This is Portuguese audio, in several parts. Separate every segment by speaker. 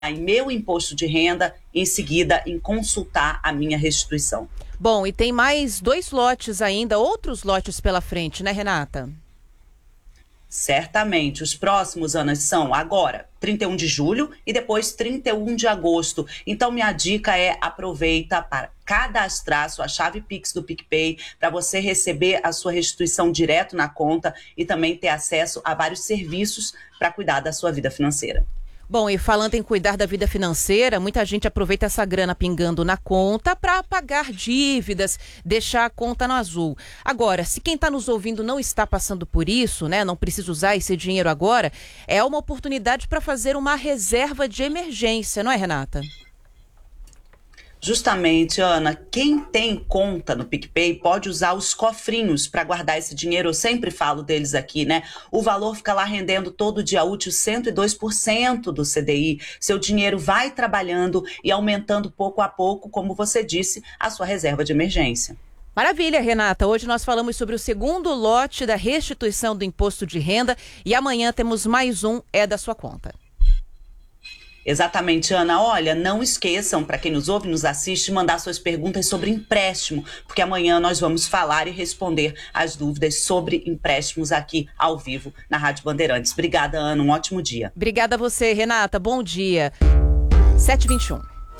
Speaker 1: em meu imposto de renda, em seguida em consultar a minha restituição.
Speaker 2: Bom, e tem mais 2 lotes ainda, outros lotes pela frente, né, Renata?
Speaker 1: Certamente. Os próximos, Ana, são agora, 31 de julho e depois 31 de agosto. Então, minha dica é aproveita para cadastrar sua chave Pix do PicPay para você receber a sua restituição direto na conta e também ter acesso a vários serviços para cuidar da sua vida financeira.
Speaker 2: Bom, e falando em cuidar da vida financeira, muita gente aproveita essa grana pingando na conta para pagar dívidas, deixar a conta no azul. Agora, se quem está nos ouvindo não está passando por isso, né, não precisa usar esse dinheiro agora, é uma oportunidade para fazer uma reserva de emergência, não é, Renata?
Speaker 1: Justamente, Ana, quem tem conta no PicPay pode usar os cofrinhos para guardar esse dinheiro. Eu sempre falo deles aqui, né? O valor fica lá rendendo todo dia útil 102% do CDI. Seu dinheiro vai trabalhando e aumentando pouco a pouco, como você disse, a sua reserva de emergência.
Speaker 2: Maravilha, Renata. Hoje nós falamos sobre o segundo lote da restituição do imposto de renda e amanhã temos mais um, é da sua conta.
Speaker 1: Exatamente, Ana. Olha, não esqueçam, para quem nos ouve, nos assiste, mandar suas perguntas sobre empréstimo, porque amanhã nós vamos falar e responder as dúvidas sobre empréstimos aqui ao vivo na Rádio Bandeirantes. Obrigada, Ana. Um ótimo dia.
Speaker 2: Obrigada a você, Renata. Bom dia. 7h21.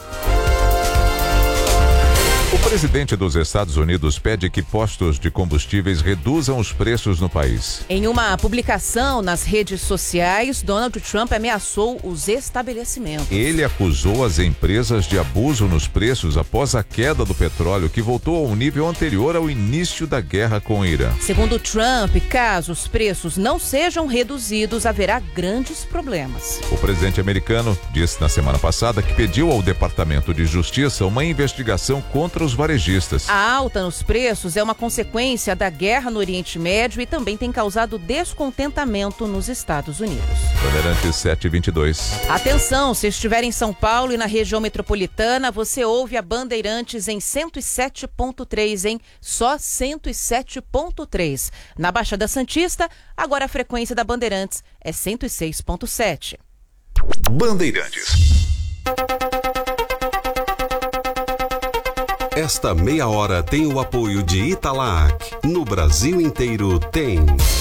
Speaker 3: O presidente dos Estados Unidos pede que postos de combustíveis reduzam os preços no país.
Speaker 2: Em uma publicação nas redes sociais, Donald Trump ameaçou os estabelecimentos.
Speaker 3: Ele acusou as empresas de abuso nos preços após a queda do petróleo, que voltou ao nível anterior ao início da guerra com o Irã.
Speaker 2: Segundo Trump, caso os preços não sejam reduzidos, haverá grandes problemas.
Speaker 3: O presidente americano disse na semana passada que pediu ao Departamento de Justiça uma investigação contra os varejistas.
Speaker 2: A alta nos preços é uma consequência da guerra no Oriente Médio e também tem causado descontentamento nos Estados Unidos.
Speaker 3: Bandeirantes 722.
Speaker 2: Atenção, se estiver em São Paulo e na região metropolitana, você ouve a Bandeirantes em 107.3, hein? Só 107.3. Na Baixada Santista, agora a frequência da Bandeirantes é 106.7.
Speaker 4: Bandeirantes. Esta meia hora tem o apoio de Italac. No Brasil inteiro tem.